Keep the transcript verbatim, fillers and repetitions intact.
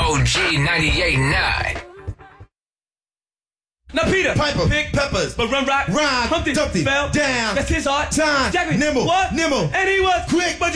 O G ninety-eight point nine. Now Peter, Piper, pick peppers, but run rock, rhyme, Humpty, Dumpty, fell down, that's his heart, time, Jackie, nimble, what? nimble, And he was quick, but